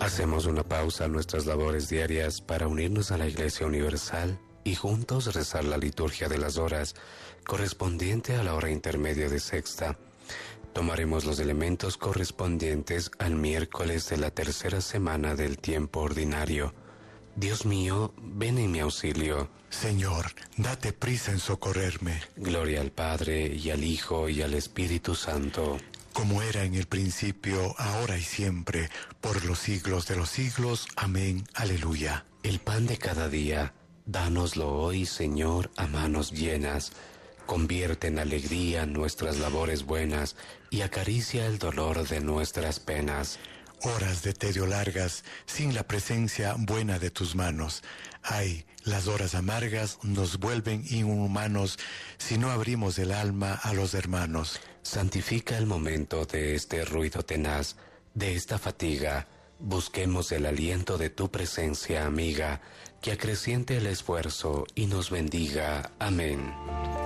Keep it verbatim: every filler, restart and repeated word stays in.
Hacemos una pausa en nuestras labores diarias para unirnos a la Iglesia Universal y juntos rezar la liturgia de las horas correspondiente a la hora intermedia de sexta. Tomaremos los elementos correspondientes al miércoles de la tercera semana del tiempo ordinario. Dios mío, ven en mi auxilio. Señor, date prisa en socorrerme. Gloria al Padre, y al Hijo, y al Espíritu Santo. Como era en el principio, ahora y siempre, por los siglos de los siglos. Amén. Aleluya. El pan de cada día, dánoslo hoy, Señor, a manos llenas. Convierte en alegría nuestras labores buenas y acaricia el dolor de nuestras penas. Horas de tedio largas, sin la presencia buena de tus manos. Ay, las horas amargas nos vuelven inhumanos si no abrimos el alma a los hermanos. Santifica el momento de este ruido tenaz, de esta fatiga. Busquemos el aliento de tu presencia, amiga, que acreciente el esfuerzo y nos bendiga. Amén.